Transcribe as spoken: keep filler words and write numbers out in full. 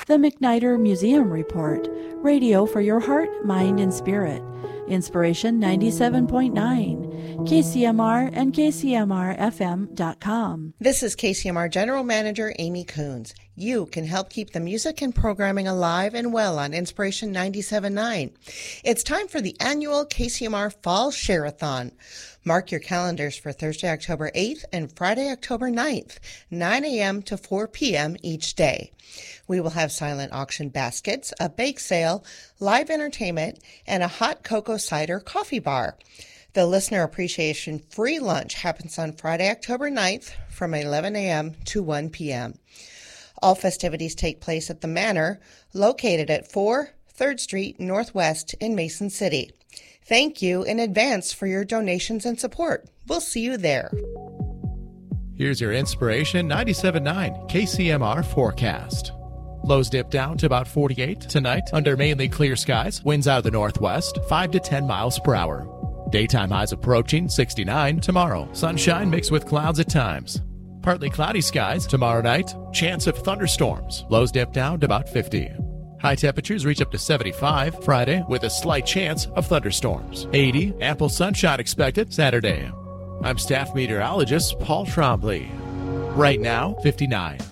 The McNider Museum Report, radio for your heart, mind, and spirit. Inspiration ninety-seven point nine, K C M R and K C M R F M dot com. This is K C M R General Manager Amy Coons. You can help keep the music and programming alive and well on Inspiration ninety-seven point nine. It's time for the annual K C M R Fall Share-a-thon. Mark your calendars for Thursday, October eighth and Friday, October ninth, nine a.m. to four p.m. each day. We will have silent auction baskets, a bake sale, live entertainment, and a hot cocoa cider coffee bar. The Listener Appreciation free lunch happens on Friday, October ninth from eleven a.m. to one p.m. All festivities take place at the Manor, located at four third Street Northwest in Mason City. Thank you in advance for your donations and support. We'll see you there. Here's your Inspiration ninety-seven point nine K C M R forecast. Lows dip down to about forty-eight tonight under mainly clear skies. Winds out of the northwest, five to ten miles per hour. Daytime highs approaching sixty-nine tomorrow. Sunshine mixed with clouds at times. Partly cloudy skies tomorrow night. Chance of thunderstorms. Lows dip down to about fifty. High temperatures reach up to seventy-five Friday with a slight chance of thunderstorms. eighty, ample sunshine expected Saturday. I'm staff meteorologist Paul Trombley. Right now, fifty-nine.